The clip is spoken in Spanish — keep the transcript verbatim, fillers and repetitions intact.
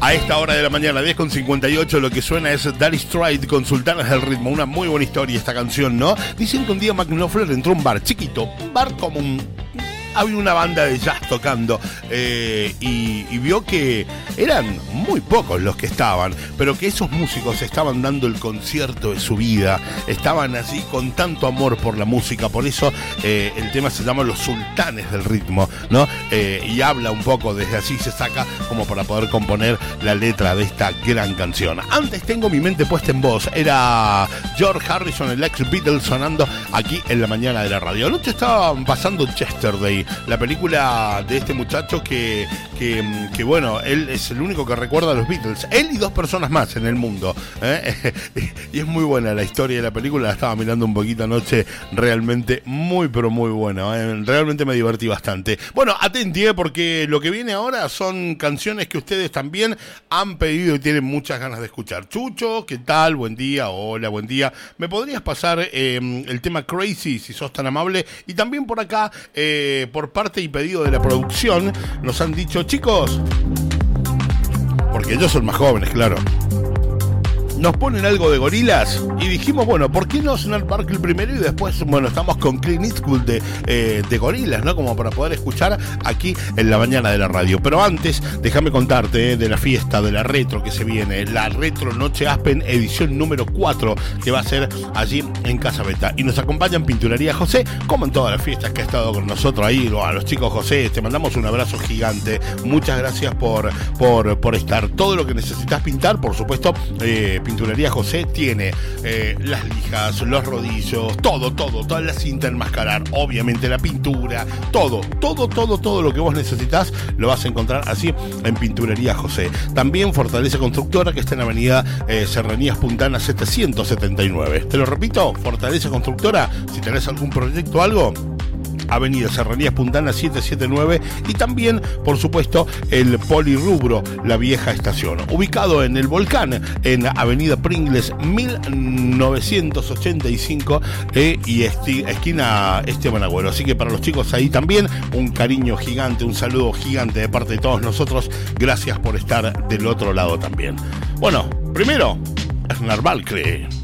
A esta hora de la mañana, diez con cincuenta y ocho, lo que suena es Dire Straits con Sultanas del Ritmo. Una muy buena historia esta canción, ¿no? Dicen que un día Mark Knopfler entró a un bar chiquito, un bar como un... había una banda de jazz tocando eh, y, y vio que eran muy pocos los que estaban, pero que esos músicos estaban dando el concierto de su vida, estaban así con tanto amor por la música. Por eso eh, el tema se llama Los Sultanes del Ritmo, ¿no? Eh, y habla un poco, desde así se saca como para poder componer la letra de esta gran canción. Antes tengo mi mente puesta en voz, era George Harrison, el ex Beatles, sonando aquí en la mañana de la radio. Anoche estaban pasando Yesterday, la película de este muchacho que, que, que bueno, él es el único que recuerda a los Beatles, él y dos personas más en el mundo, ¿eh? Y es muy buena la historia de la película, la estaba mirando un poquito anoche, realmente muy pero muy buena, ¿eh? Realmente me divertí bastante. Bueno, atenti, ¿eh? Porque lo que viene ahora son canciones que ustedes también han pedido y tienen muchas ganas de escuchar. Chucho, ¿qué tal? Buen día, hola, buen día. ¿Me podrías pasar eh, el tema Crazy, si sos tan amable? Y también por acá, eh, por parte y pedido de la producción, nos han dicho, chicos, porque ellos son más jóvenes, claro, nos ponen algo de Gorilas y dijimos, bueno, ¿por qué no Snarl Barkley primero y después, bueno, estamos con Clint Eastwood de, eh, de Gorilas, ¿no? Como para poder escuchar aquí en la mañana de la radio. Pero antes, déjame contarte eh, de la fiesta, de la retro que se viene, la Retro Noche Aspen, edición número cuatro, que va a ser allí en Casa Beta. Y nos acompañan Pinturería José, como en todas las fiestas que ha estado con nosotros ahí, a los chicos José, te mandamos un abrazo gigante. Muchas gracias por, por, por estar. Todo lo que necesitas pintar, por supuesto, eh, Pinturería José tiene eh, las lijas, los rodillos, todo, todo, toda la cinta enmascarar, obviamente la pintura, todo, todo, todo, todo lo que vos necesitas lo vas a encontrar así en Pinturería José. También Fortaleza Constructora, que está en Avenida eh, Serranías Puntana setecientos setenta y nueve. Te lo repito, Fortaleza Constructora, si tenés algún proyecto o algo, Avenida Serranías Puntana setecientos setenta y nueve. Y también, por supuesto, el Polirrubro, la vieja estación, ubicado en el Volcán, en Avenida Pringles mil novecientos ochenta y cinco eh, y esti, esquina Esteban Agüero. Así que para los chicos ahí también, un cariño gigante, un saludo gigante de parte de todos nosotros. Gracias por estar del otro lado también. Bueno, primero, Snarl Barkley.